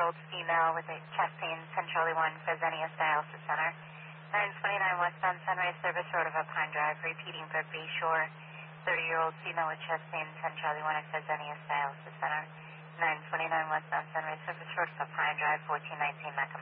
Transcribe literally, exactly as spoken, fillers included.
thirty-year-old female with a chest pain, ten Charlie one, Fresenius Dialysis Center. nine twenty-nine westbound Sunrise Service Road of Pine Drive, repeating for Bayshore. thirty-year-old female with chest pain, ten Charlie one at Fresenius Dialysis Center. nine twenty-nine westbound Sunrise Service Road of Pine Drive, fourteen nineteen Mecca.